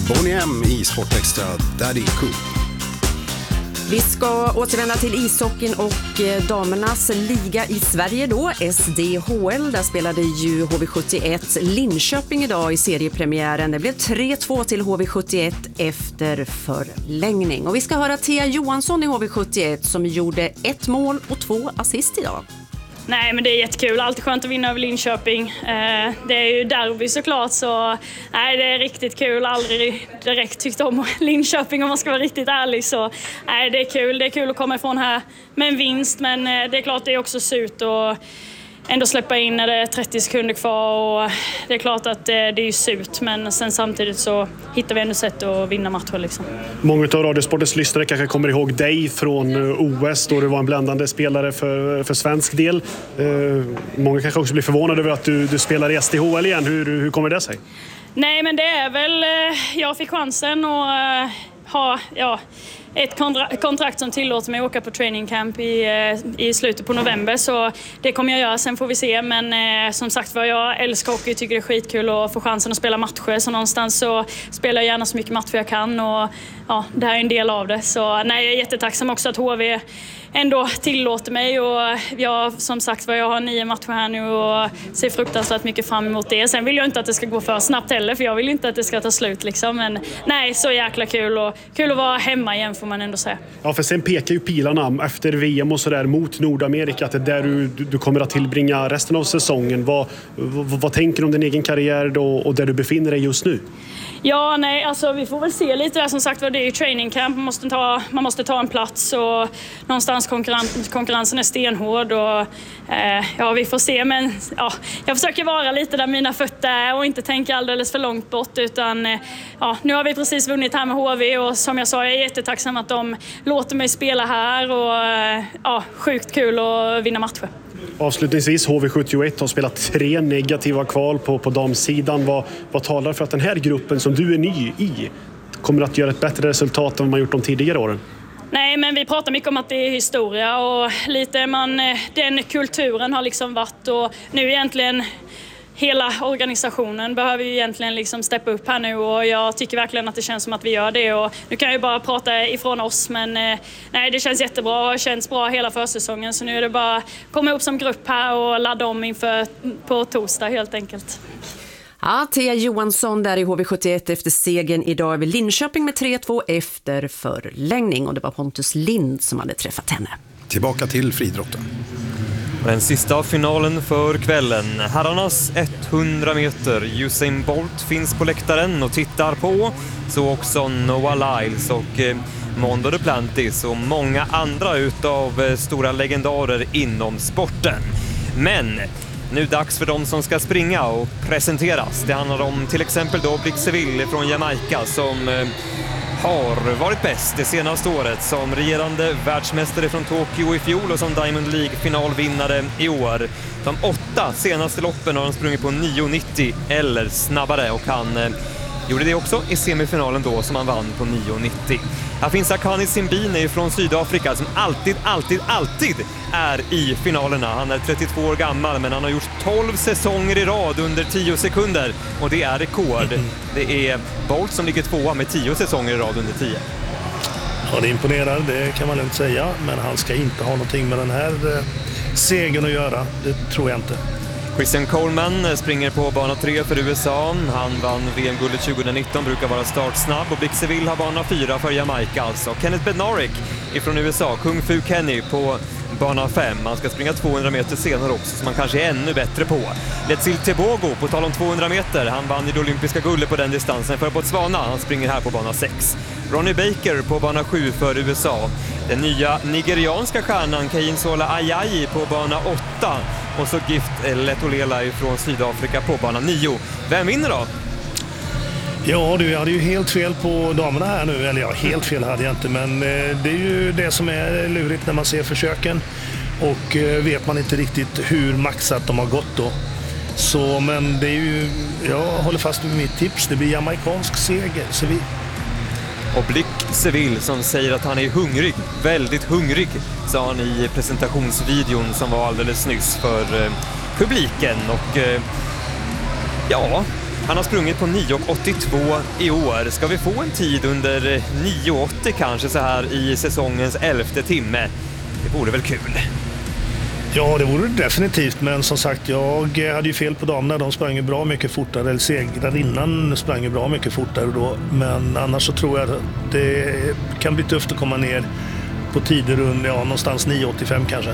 Bonnie M i Sportextra Daddy Cool. Vi ska återvända till ishockeyn och damernas liga i Sverige då, SDHL. Där spelade ju HV71 Linköping idag i seriepremiären. Det blev 3-2 till HV71 efter förlängning. Och vi ska höra Thea Johansson i HV71 som gjorde 1 mål och 2 assist idag. Nej, men det är jättekul. Alltid skönt att vinna över Linköping. Det är ju derby såklart, så nej, det är riktigt kul. Aldrig direkt tyckt om Linköping om man ska vara riktigt ärlig. Så nej, det är kul. Det är kul att komma ifrån här med en vinst, men det är klart det är också surt och ändå släppa in när det är 30 sekunder kvar. Och det är klart att det är ju surt, men sen samtidigt så hittar vi ändå sätt att vinna matcher liksom. Många av Radiosportens lyssnare kanske kommer ihåg dig från OS då du var en bländande spelare för svensk del. Många kanske också blir förvånade över att du spelar i SDHL igen. Hur kommer det sig? Nej, men det är väl, jag fick chansen att ha ett kontrakt som tillåter mig att åka på training camp i slutet på november, så det kommer jag göra, sen får vi se. Men som sagt var, jag älskar hockey, tycker det är skitkul att få chansen att spela matcher, så någonstans så spelar jag gärna så mycket matcher jag kan och ja, det här är en del av det. Så nej, jag är jättetacksam också att HV ändå tillåter mig, och jag, som sagt var, jag har 9 matcher här nu och ser fruktansvärt mycket fram emot det. Sen vill jag inte att det ska gå för snabbt heller, för jag vill inte att det ska ta slut liksom. Men nej, så jäkla kul, och kul att vara hemma igen får man ändå säga. Ja, för sen pekar ju pilarna efter VM och sådär mot Nordamerika att det är där du kommer att tillbringa resten av säsongen. Vad tänker du om din egen karriär då och där du befinner dig just nu? Ja, nej, alltså vi får väl se lite där, som sagt var, det är ju training camp, man måste ta en plats och någonstans konkurrensen är stenhård och ja, vi får se, men ja, jag försöker vara lite där mina fötter är och inte tänka alldeles för långt bort, utan ja, nu har vi precis vunnit här med HV och som jag sa, jag är jättetacksam att de låter mig spela här och ja, sjukt kul att vinna matcher. Avslutningsvis, HV71 har spelat 3 negativa kval på damsidan. Vad talar för att den här gruppen som du är ny i kommer att göra ett bättre resultat än vad man gjort de tidigare åren? Nej, men vi pratar mycket om att det är historia och lite den kulturen har liksom varit, och nu egentligen hela organisationen behöver ju egentligen liksom steppa upp här nu, och jag tycker verkligen att det känns som att vi gör det. Och nu kan jag ju bara prata ifrån oss, men nej, det känns jättebra och känns bra hela försäsongen, så nu är det bara komma upp som grupp här och ladda om inför på torsdag helt enkelt. Ja, Thea Johansson där i HV71 efter segern idag över Linköping med 3-2 efter förlängning, och det var Pontus Lind som hade träffat henne. Tillbaka till friidrotten. Den sista finalen för kvällen. Herrarnas 100 meter. Usain Bolt finns på läktaren och tittar på. Så också Noah Lyles och Mondo Duplantis och många andra utav stora legendarer inom sporten. Men nu dags för de som ska springa och presenteras. Det handlar om till exempel då Blix Seville från Jamaica som har varit bäst det senaste året, som regerande världsmästare från Tokyo i fjol och som Diamond League-finalvinnare i år. De 8 senaste loppen har han sprungit på 9.90 eller snabbare, och han gjorde det också i semifinalen då som han vann på 9.90. Här finns Akani Simbine från Sydafrika som alltid är i finalerna. Han är 32 år gammal, men han har gjort 12 säsonger i rad under 10 sekunder och det är rekord. Det är Bolt som ligger 2 med 10 säsonger i rad under 10. Ja, det imponerar, det kan man inte säga, men han ska inte ha någonting med den här segern att göra, det tror jag inte. Christian Coleman springer på bana 3 för USA. Han vann VM-guldet 2019, brukar vara startsnabb. Och Blix Seville har bana 4 för Jamaica alltså. Kenneth Bednarik ifrån USA, Kung Fu Kenny på bana 5. Han ska springa 200 meter senare också, som man kanske är ännu bättre på. Letsil Tebogo på tal om 200 meter. Han vann i det olympiska guldet på den distansen för Botswana. Han springer här på bana 6. Ronnie Baker på bana 7 för USA. Den nya nigerianska stjärnan Kayinsola Ayayi på bana 8. Och så Gift Letolela från Sydafrika på bana 9. Vem vinner då? Ja, du hade ju helt fel på damerna här nu. Eller ja, helt fel hade jag inte. Men det är ju det som är lurigt när man ser försöken. Och vet man inte riktigt hur maxat de har gått då. Så, men det är ju, jag håller fast vid mitt tips. Det blir jamaikansk seger, Seville. Och Blix Seville som säger att han är hungrig, väldigt hungrig, sa han i presentationsvideon som var alldeles nyss för publiken. Och ja, Han har sprungit på 9,82 i år. Ska vi få en tid under 9,80 kanske så här i säsongens 11:e timme? Det vore väl kul. Ja, det vore definitivt, men som sagt, jag hade ju fel på damerna. De sprang ju bra mycket fortare, eller segrarinnan sprang ju bra mycket fortare då. Men annars så tror jag att det kan bli tufft att komma ner på tider under, någonstans 9,85 kanske.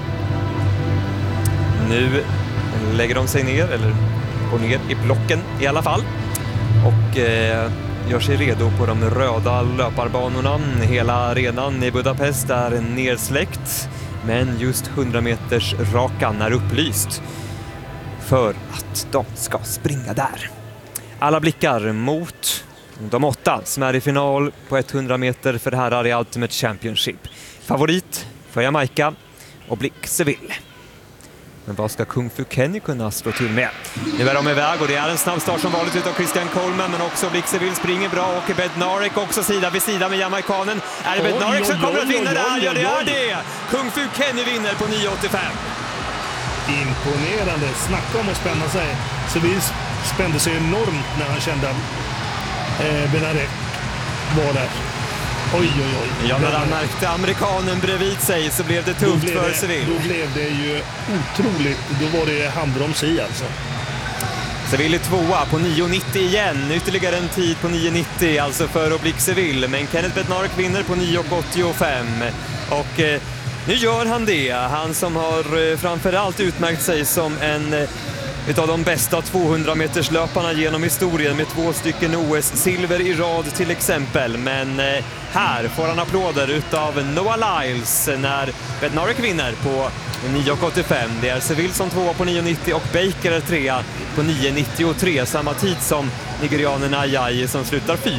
Nu lägger de sig ner, eller går ner i blocken i alla fall. Och gör sig redo på de röda löparbanorna. Hela arenan i Budapest är nersläckt. Men just 100 meters rakan är upplyst för att de ska springa där. Alla blickar mot de 8 som är i final på 100 meter för herrar i Ultimate Championship. Favorit för Jamaica och Blick Seville. Men vad ska Kung Fu Kenny kunna slå till med? Nu är de iväg och det är en snabb start som vanligt utav Christian Coleman, men också Blick Seville springer bra och Bednarek också sida vid sida med jamaikanen. Är det Bednarek som kommer att vinna där? Ja, det är det! Kung Fu Kenny vinner på 9,85. Imponerande. Snacka om att spänna sig. Seville spände sig enormt när han kände att Bednarek var där. Oj. Ja, när han märkte amerikanen bredvid sig så blev det tufft för Seville. Då blev det ju otroligt. Då var det handbroms i alltså. Seville är 2:a på 9,90 igen. Ytterligare en tid på 9,90 alltså för Oblique Seville. Men Kenneth Bednarek vinner på 9,85. Och nu gör han det. Han som har framförallt utmärkt sig som en utav de bästa 200-meterslöparna genom historien med 2 stycken OS-silver i rad till exempel. Men här får han applåder utav Noah Lyles när Bednarek vinner på 9,85. Det är Seville som 2 på 9,90 och Baker är 3 på 9,93. Samma tid som nigerianen Ajayi som slutar 4.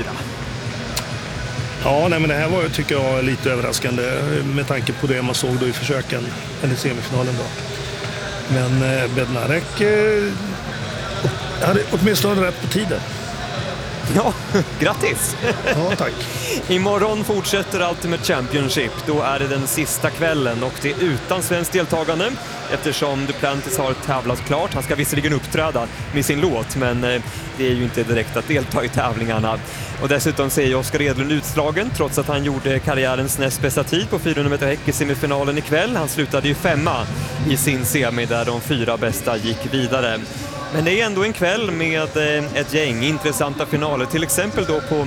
Ja, nej, men det här var, tycker jag, lite överraskande med tanke på det man såg då i försöken, eller semifinalen då. Men Bednarek hade åtminstone rätt på tiden. Ja, grattis! Ja, tack. Imorgon fortsätter Ultimate Championship. Då är det den sista kvällen och det är utan svensk deltagande eftersom Duplantis har tävlat klart. Han ska visserligen uppträda med sin låt, men det är ju inte direkt att delta i tävlingarna. Och dessutom ser Oskar Edlund utslagen trots att han gjorde karriärens näst bästa tid på 400 meter häck i semifinalen ikväll. Han slutade ju 5:a i sin semi där de 4 bästa gick vidare. Men det är ändå en kväll med ett gäng intressanta finaler. Till exempel då på